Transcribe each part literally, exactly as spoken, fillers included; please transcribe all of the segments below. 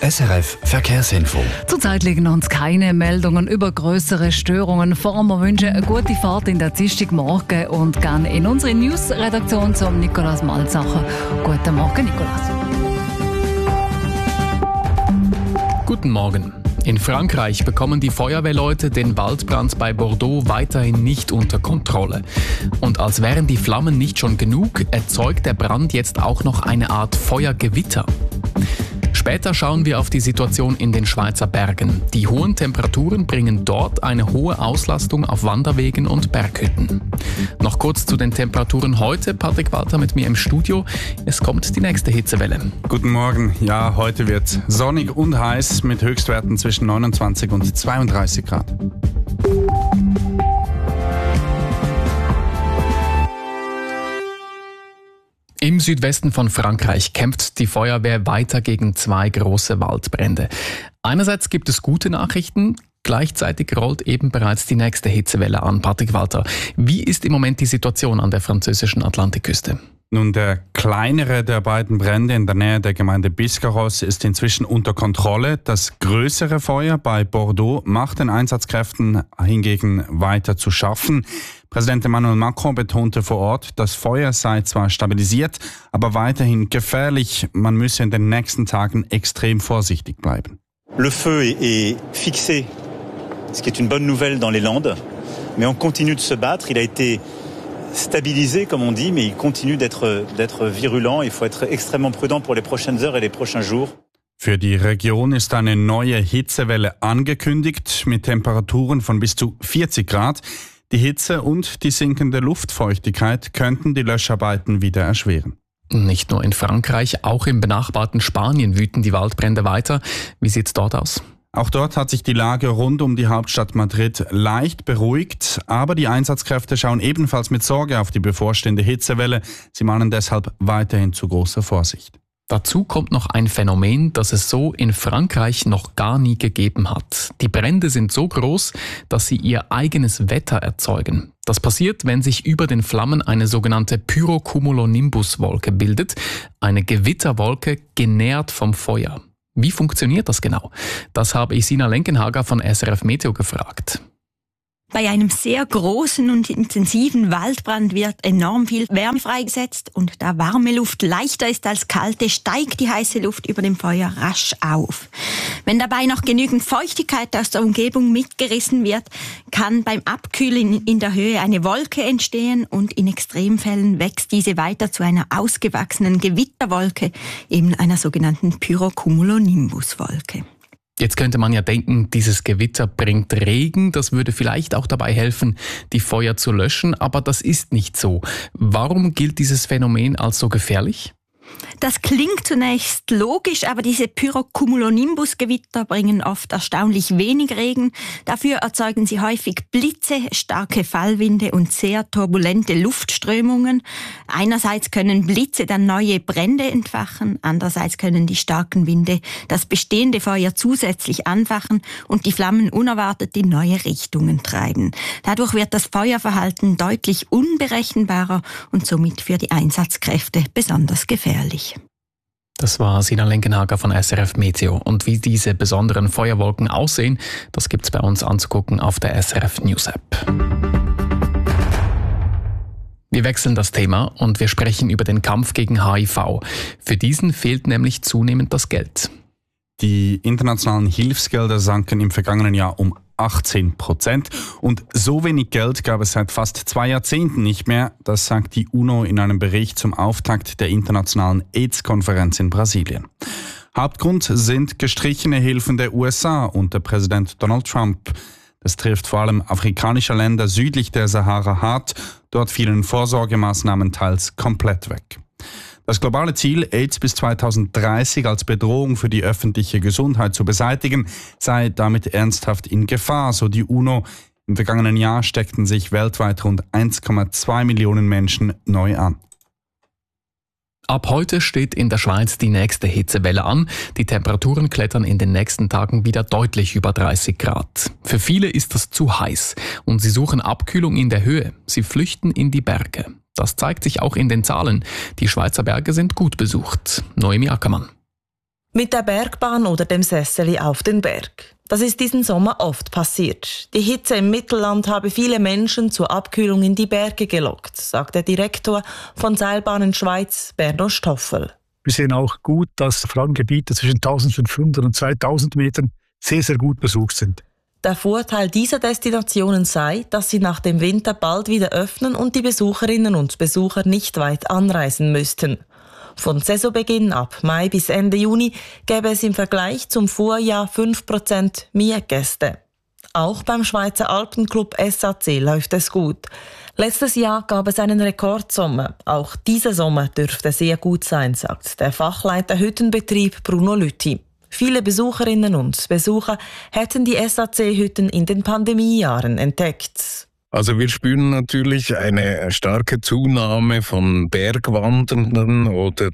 S R F Verkehrsinfo. Zurzeit liegen uns keine Meldungen über größere Störungen vor. Wir wünschen eine gute Fahrt in der Dienstagmorgen und gehen in unsere News-Redaktion zum Nikolaus Malzacher. Guten Morgen, Nikolaus. Guten Morgen. In Frankreich bekommen die Feuerwehrleute den Waldbrand bei Bordeaux weiterhin nicht unter Kontrolle. Und als wären die Flammen nicht schon genug, erzeugt der Brand jetzt auch noch eine Art Feuergewitter. Später schauen wir auf die Situation in den Schweizer Bergen. Die hohen Temperaturen bringen dort eine hohe Auslastung auf Wanderwegen und Berghütten. Noch kurz zu den Temperaturen heute. Patrick Walter mit mir im Studio. Es kommt die nächste Hitzewelle. Guten Morgen. Ja, heute wird sonnig und heiß mit Höchstwerten zwischen neunundzwanzig und zweiunddreißig Grad. Im Südwesten von Frankreich kämpft die Feuerwehr weiter gegen zwei große Waldbrände. Einerseits gibt es gute Nachrichten, gleichzeitig rollt eben bereits die nächste Hitzewelle an. Patrick Walter, wie ist im Moment die Situation an der französischen Atlantikküste? Nun, der kleinere der beiden Brände in der Nähe der Gemeinde Biscarrosse ist inzwischen unter Kontrolle. Das größere Feuer bei Bordeaux macht den Einsatzkräften hingegen weiter zu schaffen. Präsident Emmanuel Macron betonte vor Ort, das Feuer sei zwar stabilisiert, aber weiterhin gefährlich. Man müsse in den nächsten Tagen extrem vorsichtig bleiben. Le feu est fixé, ce qui est une bonne nouvelle dans les Landes, mais on continue de se battre. Il a été stabilisé, comme on dit, mais il continue d'être, d'être virulent. Il faut être extrêmement prudent pour les prochaines heures et les prochains jours. Für die Region ist eine neue Hitzewelle angekündigt mit Temperaturen von bis zu vierzig Grad. Die Hitze und die sinkende Luftfeuchtigkeit könnten die Löscharbeiten wieder erschweren. Nicht nur in Frankreich, auch im benachbarten Spanien wüten die Waldbrände weiter. Wie sieht es dort aus? Auch dort hat sich die Lage rund um die Hauptstadt Madrid leicht beruhigt, aber die Einsatzkräfte schauen ebenfalls mit Sorge auf die bevorstehende Hitzewelle. Sie mahnen deshalb weiterhin zu großer Vorsicht. Dazu kommt noch ein Phänomen, das es so in Frankreich noch gar nie gegeben hat. Die Brände sind so groß, dass sie ihr eigenes Wetter erzeugen. Das passiert, wenn sich über den Flammen eine sogenannte Pyrocumulonimbus-Wolke bildet, eine Gewitterwolke genährt vom Feuer. Wie funktioniert das genau? Das habe ich Sina Lenkenhager von S R F Meteo gefragt. Bei einem sehr großen und intensiven Waldbrand wird enorm viel Wärme freigesetzt und da warme Luft leichter ist als kalte, steigt die heiße Luft über dem Feuer rasch auf. Wenn dabei noch genügend Feuchtigkeit aus der Umgebung mitgerissen wird, kann beim Abkühlen in der Höhe eine Wolke entstehen und in Extremfällen wächst diese weiter zu einer ausgewachsenen Gewitterwolke, eben einer sogenannten Pyrocumulonimbus-Wolke. Jetzt könnte man ja denken, dieses Gewitter bringt Regen, das würde vielleicht auch dabei helfen, die Feuer zu löschen, aber das ist nicht so. Warum gilt dieses Phänomen als so gefährlich? Das klingt zunächst logisch, aber diese Pyrocumulonimbus-Gewitter bringen oft erstaunlich wenig Regen. Dafür erzeugen sie häufig Blitze, starke Fallwinde und sehr turbulente Luftströmungen. Einerseits können Blitze dann neue Brände entfachen, andererseits können die starken Winde das bestehende Feuer zusätzlich anfachen und die Flammen unerwartet in neue Richtungen treiben. Dadurch wird das Feuerverhalten deutlich unberechenbarer und somit für die Einsatzkräfte besonders gefährlich. Das war Sina Lenkenhager von S R F Meteo. Und wie diese besonderen Feuerwolken aussehen, das gibt's bei uns anzugucken auf der S R F News App. Wir wechseln das Thema und wir sprechen über den Kampf gegen H I V. Für diesen fehlt nämlich zunehmend das Geld. Die internationalen Hilfsgelder sanken im vergangenen Jahr um achtzehn Prozent und so wenig Geld gab es seit fast zwei Jahrzehnten nicht mehr, das sagt die UNO in einem Bericht zum Auftakt der internationalen AIDS-Konferenz in Brasilien. Hauptgrund sind gestrichene Hilfen der U S A unter Präsident Donald Trump. Das trifft vor allem afrikanische Länder südlich der Sahara hart, dort fielen Vorsorgemaßnahmen teils komplett weg. Das globale Ziel, AIDS bis zweitausenddreißig als Bedrohung für die öffentliche Gesundheit zu beseitigen, sei damit ernsthaft in Gefahr, so die UNO. Im vergangenen Jahr steckten sich weltweit rund eins Komma zwei Millionen Menschen neu an. Ab heute steht in der Schweiz die nächste Hitzewelle an. Die Temperaturen klettern in den nächsten Tagen wieder deutlich über dreißig Grad. Für viele ist das zu heiß und sie suchen Abkühlung in der Höhe. Sie flüchten in die Berge. Das zeigt sich auch in den Zahlen. Die Schweizer Berge sind gut besucht. Noemi Ackermann. Mit der Bergbahn oder dem Sesseli auf den Berg. Das ist diesen Sommer oft passiert. Die Hitze im Mittelland habe viele Menschen zur Abkühlung in die Berge gelockt, sagt der Direktor von Seilbahnen Schweiz, Berno Stoffel. Wir sehen auch gut, dass vor allem Gebiete zwischen eintausendfünfhundert und zweitausend Metern sehr, sehr gut besucht sind. Der Vorteil dieser Destinationen sei, dass sie nach dem Winter bald wieder öffnen und die Besucherinnen und Besucher nicht weit anreisen müssten. Von Saisonbeginn ab Mai bis Ende Juni gäbe es im Vergleich zum Vorjahr fünf Prozent mehr Gäste. Auch beim Schweizer Alpenclub S A C läuft es gut. Letztes Jahr gab es einen Rekordsommer. Auch dieser Sommer dürfte sehr gut sein, sagt der Fachleiter Hüttenbetrieb Bruno Lüthi. Viele Besucherinnen und Besucher hätten die S A C-Hütten in den Pandemiejahren entdeckt. Also wir spüren natürlich eine starke Zunahme von Bergwandernden oder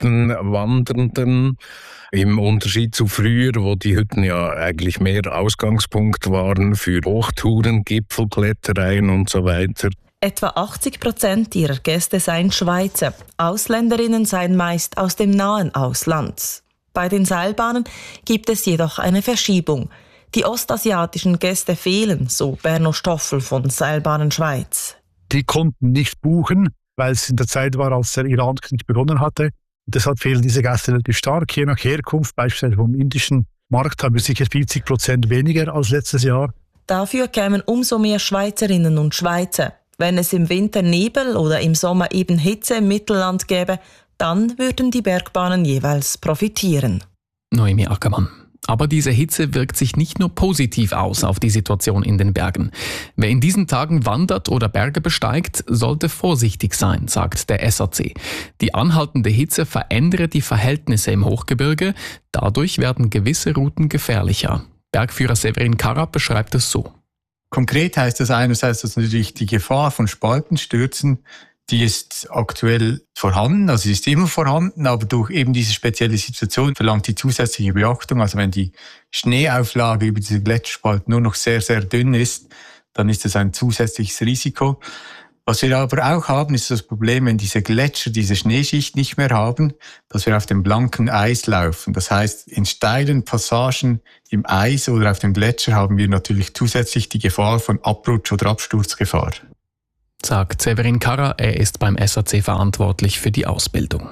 Hüttenwandernden. Im Unterschied zu früher, wo die Hütten ja eigentlich mehr Ausgangspunkt waren für Hochtouren, Gipfelklettereien und so weiter. Etwa achtzig Prozent ihrer Gäste seien Schweizer. Ausländerinnen seien meist aus dem nahen Ausland. Bei den Seilbahnen gibt es jedoch eine Verschiebung. Die ostasiatischen Gäste fehlen, so Berno Stoffel von Seilbahnen Schweiz. Die konnten nicht buchen, weil es in der Zeit war, als der Irankrieg begonnen hatte. Deshalb fehlen diese Gäste relativ stark. Je nach Herkunft, beispielsweise vom indischen Markt, haben wir sicher vierzig Prozent weniger als letztes Jahr. Dafür kämen umso mehr Schweizerinnen und Schweizer. Wenn es im Winter Nebel oder im Sommer eben Hitze im Mittelland gäbe, dann würden die Bergbahnen jeweils profitieren. Noemi Ackermann. Aber diese Hitze wirkt sich nicht nur positiv aus auf die Situation in den Bergen. Wer in diesen Tagen wandert oder Berge besteigt, sollte vorsichtig sein, sagt der S A C. Die anhaltende Hitze verändere die Verhältnisse im Hochgebirge. Dadurch werden gewisse Routen gefährlicher. Bergführer Severin Karab beschreibt es so. Konkret heißt das einerseits, dass natürlich die Gefahr von Spaltenstürzen, die ist aktuell vorhanden, also sie ist immer vorhanden, aber durch eben diese spezielle Situation verlangt die zusätzliche Beachtung. Also wenn die Schneeauflage über diese Gletscherspalt nur noch sehr, sehr dünn ist, dann ist das ein zusätzliches Risiko. Was wir aber auch haben, ist das Problem, wenn diese Gletscher diese Schneeschicht nicht mehr haben, dass wir auf dem blanken Eis laufen. Das heißt, in steilen Passagen im Eis oder auf dem Gletscher haben wir natürlich zusätzlich die Gefahr von Abrutsch- oder Absturzgefahr. Sagt Severin Karra, er ist beim S A C verantwortlich für die Ausbildung.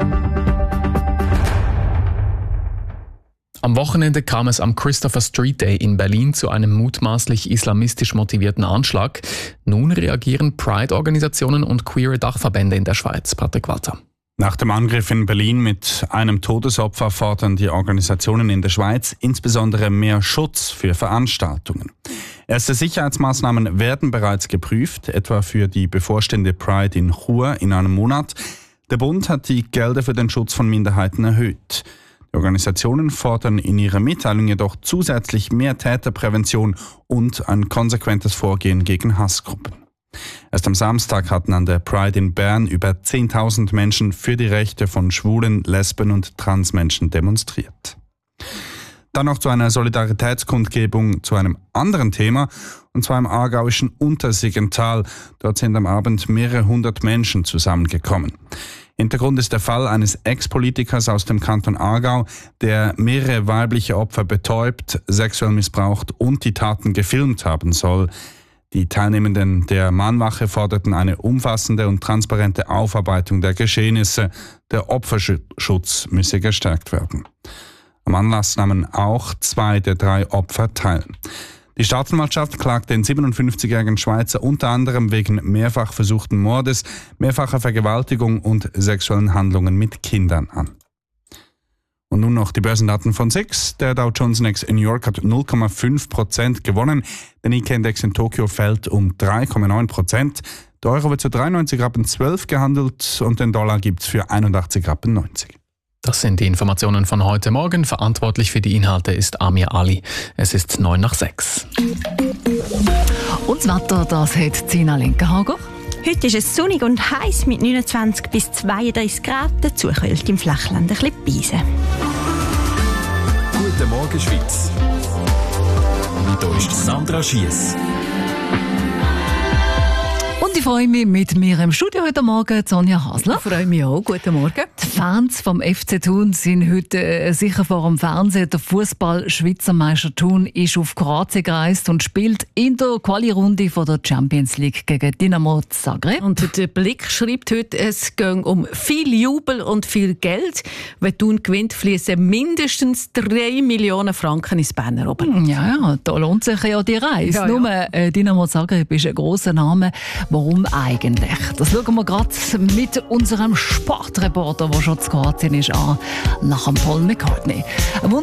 Am Wochenende kam es am Christopher Street Day in Berlin zu einem mutmaßlich islamistisch motivierten Anschlag. Nun reagieren Pride-Organisationen und queere Dachverbände in der Schweiz. Patrick Walter. Nach dem Angriff in Berlin mit einem Todesopfer fordern die Organisationen in der Schweiz insbesondere mehr Schutz für Veranstaltungen. Erste Sicherheitsmaßnahmen werden bereits geprüft, etwa für die bevorstehende Pride in Chur in einem Monat. Der Bund hat die Gelder für den Schutz von Minderheiten erhöht. Die Organisationen fordern in ihrer Mitteilung jedoch zusätzlich mehr Täterprävention und ein konsequentes Vorgehen gegen Hassgruppen. Erst am Samstag hatten an der Pride in Bern über zehntausend Menschen für die Rechte von Schwulen, Lesben und Transmenschen demonstriert. Dann noch zu einer Solidaritätskundgebung zu einem anderen Thema, und zwar im aargauischen Untersiggenthal. Dort sind am Abend mehrere hundert Menschen zusammengekommen. Hintergrund ist der Fall eines Ex-Politikers aus dem Kanton Aargau, der mehrere weibliche Opfer betäubt, sexuell missbraucht und die Taten gefilmt haben soll. Die Teilnehmenden der Mahnwache forderten eine umfassende und transparente Aufarbeitung der Geschehnisse. Der Opferschutz müsse gestärkt werden. Am Anlass nahmen auch zwei der drei Opfer teil. Die Staatsanwaltschaft klagt den siebenundfünfzigjährigen Schweizer unter anderem wegen mehrfach versuchten Mordes, mehrfacher Vergewaltigung und sexuellen Handlungen mit Kindern an. Und nun noch die Börsendaten von S I X. Der Dow Jones Index in New York hat null Komma fünf Prozent gewonnen. Der Nikkei-Index in Tokio fällt um drei Komma neun Prozent. Der Euro wird zu dreiundneunzig Rappen zwölf gehandelt und den Dollar gibt es für einundachtzig Rappen neunzig. Das sind die Informationen von heute Morgen. Verantwortlich für die Inhalte ist Amir Ali. Es ist neun nach sechs. Und das Wetter, das hat Zina Lenkenhager. Heute ist es sonnig und heiß mit neunundzwanzig bis zweiunddreißig Grad. Dazu kühlt im Flachland ein bisschen Beise. Guten Morgen, Schweiz. Hier ist Sandra Schiess. ich freue mich mit mir im Studio heute Morgen, Sonja Hasler. Ich freue mich auch. Guten Morgen. Die Fans vom F C Thun sind heute äh, sicher vor dem Fernsehen. Der Fußball-Schweizer Meister Thun ist auf Kroatien gereist und spielt in der Quali-Runde von der Champions League gegen Dinamo Zagreb. Und der Blick schreibt heute, es geht um viel Jubel und viel Geld. Wenn Thun gewinnt, fließen mindestens drei Millionen Franken ins Berner Oberland. Ja, ja, da lohnt sich ja die Reise. Ja, Nur ja. äh, Dinamo Zagreb ist ein grosser Name. Warum eigentlich? Das schauen wir gerade mit unserem Sportreporter, der schon zu Kroatien ist, an, nach dem Paul McCartney.